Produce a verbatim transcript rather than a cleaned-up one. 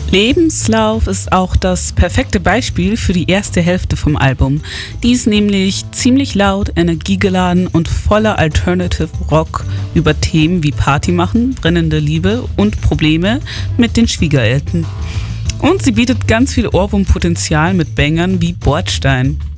Lebenslauf ist auch das perfekte Beispiel für die erste Hälfte vom Album. Die ist nämlich ziemlich laut, energiegeladen und voller Alternative Rock über Themen wie Party machen, brennende Liebe und Probleme mit den Schwiegereltern. Und sie bietet ganz viel Ohrwurmpotenzial mit Bangern wie Bordstein.